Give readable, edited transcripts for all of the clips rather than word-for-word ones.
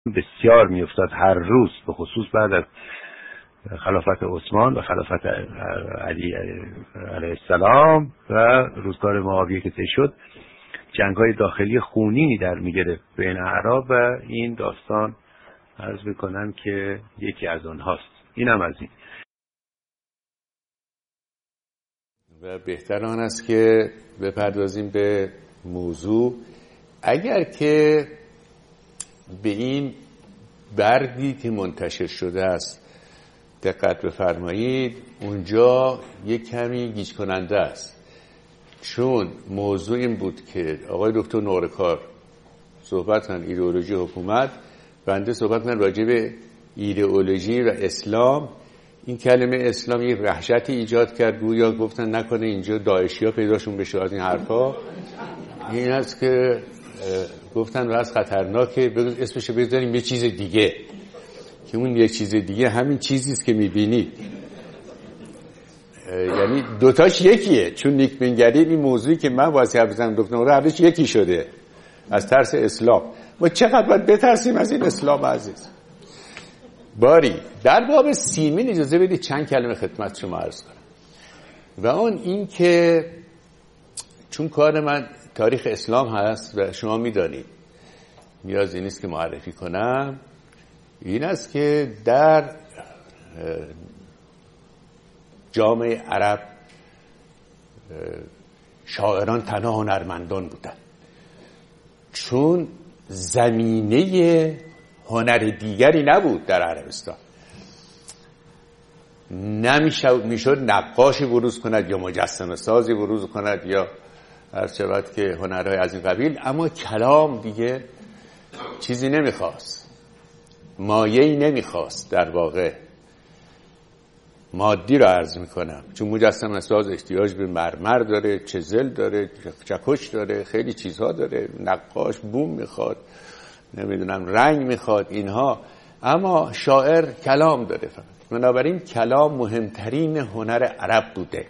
بسیار میافتاد هر روز، به خصوص بعد از خلافت عثمان و خلافت علی علیه السلام و روزگار معاویه که طی شد، جنگ‌های داخلی خونینی در می‌گرفت بین اعراب و این داستان عرض بکنم که یکی از آنهاست. اینم از این. و بهتر آن است که بپردازیم به موضوع. اگر که به این برگی که منتشر شده است دقت بفرمایید، اونجا یک کمی گیج کننده است، چون موضوع این بود که آقای دکتر نورکار صحبت کردن ایدئولوژی حکومت، بنده صحبت کردن راجع به ایدئولوژی و اسلام. این کلمه اسلام یک وحشتی ایجاد کرد، گویا گفتن نکنه اینجا داعشی‌ها پیداشون بشه از این حرفا. این است که گفتن راست خطرناکه، اسمشو بذاریم یه چیز دیگه، که اون یک چیز دیگه همین چیزی است که می‌بینید. یعنی دوتاش یکیه، چون نیکبینگری این موضوعی که من واسه حرف بزنم دکتر نورا هرش یکی شده از ترس اسلام. ما چقدر باید بترسیم از این اسلام عزیز. باری در باب سیمین اجازه بدید چند کلمه خدمت شما عرض کنم. و اون این که چون کار من تاریخ اسلام هست و شما میدانید، نیازی نیست که معرفی کنم، این است که در جامعه عرب شاعران تنها هنرمندان بودن، چون زمینه هنر دیگری نبود در عربستان. میشد نقاشی بروز کند یا مجسمه سازی بروز کند یا هر شود که هنرهای از این قبیل، اما کلام دیگه چیزی نمیخواست، مایه‌ای نمیخواست، در واقع مادی رو عرض میکنم، چون مجسمه ساز احتیاج به مرمر داره، چزل داره، چکش داره، خیلی چیزها داره، نقاش بوم میخواد، نمیدونم رنگ میخواد اینها، اما شاعر کلام داره فقط. بنابراین کلام مهمترین هنر عرب بوده.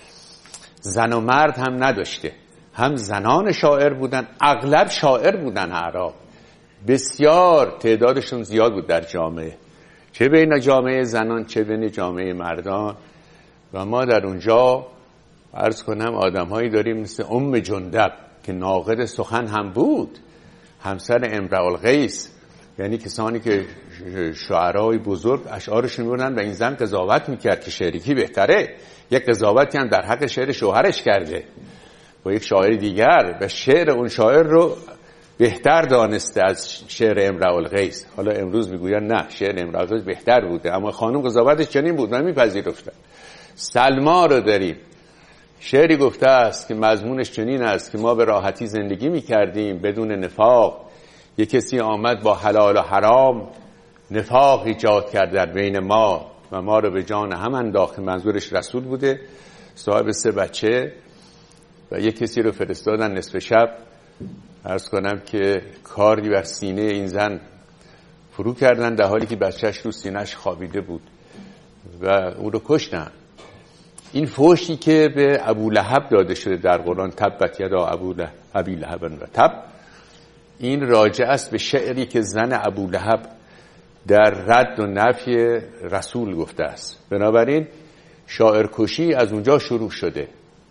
زن و مرد هم نداشته، هم زنان شاعر بودن، اغلب شاعر بودن اعراب، بسیار تعدادشون زیاد بود در جامعه، چه بین جامعه زنان چه بین جامعه مردان. و ما در اونجا عرض کنم آدم‌هایی داریم مثل ام جندب که ناقد سخن هم بود، همسر امرؤ القیس، یعنی کسانی که شاعرای بزرگ اشعارشون می‌بردن و این زن قضاوت می‌کرد که شعری بهتره، یک قضاوتی هم در حق شعر شوهرش کرده با یک شاعر دیگر و شعر اون شاعر رو بهتر دانسته از شعر امرؤ القیس. حالا امروز میگوین نه، شعر امرؤ القیس بهتر بوده، اما خانم قضاوتش چنین بود و میپذیرفتن. سلما رو داریم، شعری گفته است که مضمونش چنین است که ما به راحتی زندگی میکردیم بدون نفاق، یک کسی آمد با حلال و حرام، نفاق ایجاد کرد در بین ما و ما رو به جان هم انداخت. منظورش رسول بوده، صاحب 3 بچه، و یک کسی رو فرستادن نصف شب، عرض کنم که کاری بر سینه این زن فرو کردن در حالی که بچهش رو سینهش خوابیده بود و او رو کشتن. این فحشی که به ابولهب داده شده در قرآن، تبت یدا ابی لهب و تب، این راجع است به شعری که زن ابولهب در رد و نفی رسول گفته است. بنابراین شاعرکشی از اونجا شروع شده.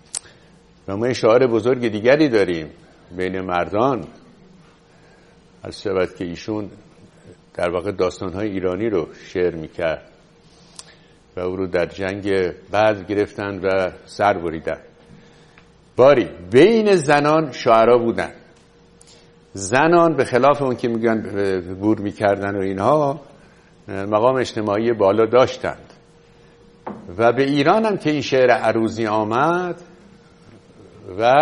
و ما شاعر بزرگ دیگری داریم بین مردان، از شود که ایشون در واقع داستان‌های ایرانی رو شعر میکرد و او رو در جنگ بدر گرفتن و سر بریدن. باری بین زنان شاعرها بودن، زنان به خلاف اون که میگن گور میکردن و اینها مقام اجتماعی بالا داشتند. و به ایران هم که این شعر عروضی آمد و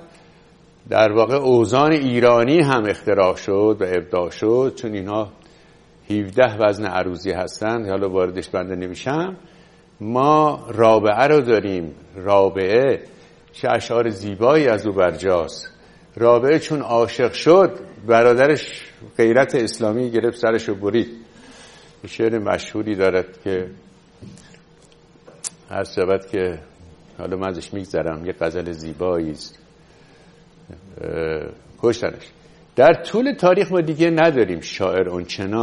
در واقع اوزان ایرانی هم اختراع شد و ابداع شد، چون اینها 17 وزن عروضی هستند، حالا واردش بنده نمیشم. ما رابعه رو داریم، رابعه چه اشعار زیبایی از او برجاست. رابعه چون عاشق شد برادرش غیرت اسلامی گرفت سرش رو برید. شعر مشهوری دارد که هر شود که حالا من ازش میگذرم، یه غزل زیبایی است، کشتنش. در طول تاریخ ما دیگه نداریم شاعر اونچنان